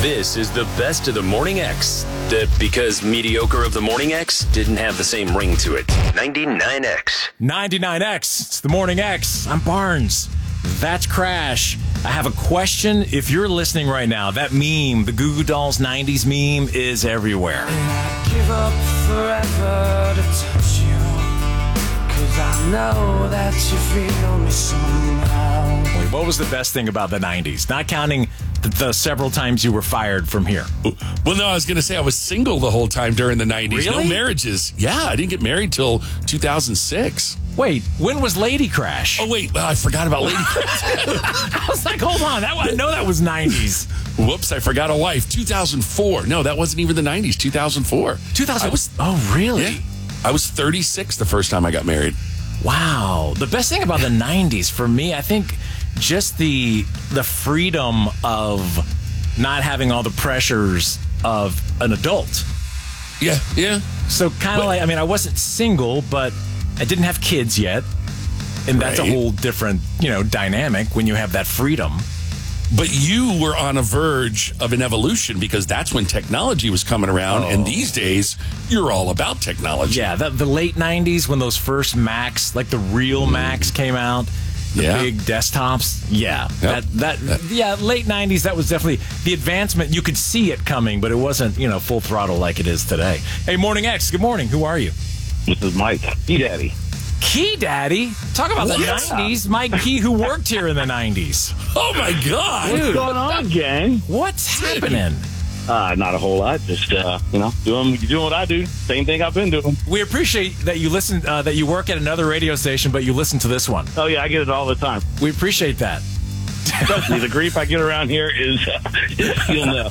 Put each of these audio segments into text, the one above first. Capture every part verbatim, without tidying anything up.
This is the best of the Morning X. The, because mediocre of the Morning X didn't have the same ring to it. ninety-nine X. ninety-nine X. It's the Morning X. I'm Barnes. That's Crash. I have a question. If you're listening right now, that meme, the Goo Goo Dolls nineties meme, is everywhere. And I'd give up forever to touch you, 'cause I know that you feel me somehow. Wait, what was the best thing about the nineties? Not counting the, the several times you were fired from here. Well, no, I was going to say I was single the whole time during the nineties. Really? No marriages. Yeah, I didn't get married till two thousand six. Wait, when was Lady Crash? Oh, wait, well, I forgot about Lady Crash. I was like, hold on. That, I know that was nineties. Whoops, I forgot a wife. two thousand four. No, that wasn't even the nineties. two thousand four. two thousand. I was, oh, really? yeah, I was thirty-six the first time I got married. Wow. The best thing about the nineties for me, I think just the the freedom of not having all the pressures of an adult. Yeah, yeah. So kind of like, I mean, I wasn't single, but I didn't have kids yet. And that's Right. a whole different, you know, dynamic when you have that freedom. But you were on a verge of an evolution because that's when technology was coming around. Oh. And these days, you're all about technology. Yeah, the, the late nineties when those first Macs, like the real Macs came out, the Yeah. big desktops. Yeah, that, that yeah, late nineties, that was definitely the advancement. You could see it coming, but it wasn't, you know, full throttle like it is today. Hey, Morning X, good morning. Who are you? This is Mike, Key Daddy. Key Daddy? Talk about the What? nineties. Mike Key, who worked here in the nineties. Oh, my God. Dude. What's going on, gang? What's happening? Uh, not a whole lot. Just uh, you know, doing doing what I do. Same thing I've been doing. We appreciate that you listen, uh, that you work at another radio station, but you listen to this one. Oh yeah, I get it all the time. We appreciate that. Especially the grief I get around here is, you'll know.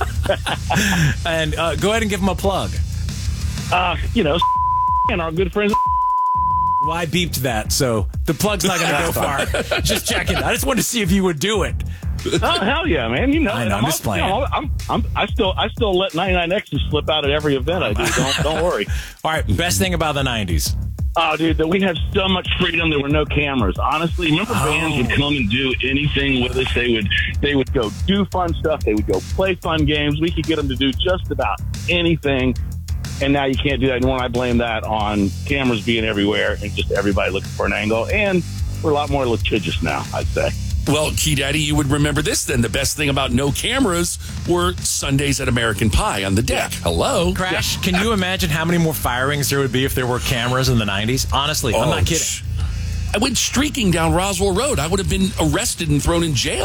And uh, go ahead and give them a plug. Uh, you know, and our good friends. Well, I beeped that, so the plug's not going to go far. Just checking. I just wanted to see if you would do it. Oh hell yeah, man! You know, I know, I'm all- just playing. You know, I'm, I'm, I still, I still let ninety-nine X's slip out at every event I do. Don't, don't worry. All right, best thing about the nineties. Oh, dude, that we had so much freedom. There were no cameras. Honestly, remember Oh. bands would come and do anything with us. They would, they would go do fun stuff. They would go play fun games. We could get them to do just about anything. And now you can't do that anymore. I blame that on cameras being everywhere and just everybody looking for an angle. And we're a lot more litigious now, I'd say. Well, Key Daddy, you would remember this then. The best thing about no cameras were Sundays at American Pie on the deck. Hello? Crash, can you imagine how many more firings there would be if there were cameras in the nineties? Honestly, I'm Oh, not kidding. sh- I went streaking down Roswell Road. I would have been arrested and thrown in jail.